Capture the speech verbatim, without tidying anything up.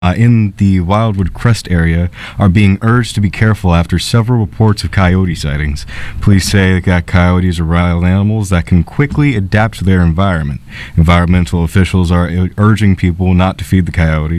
uh, in the Wildwood Crest area are being urged to be careful after several reports of coyote sightings. Police say that coyotes are wild animals that can quickly adapt to their environment. Environmental officials are urging people not to feed the coyotes.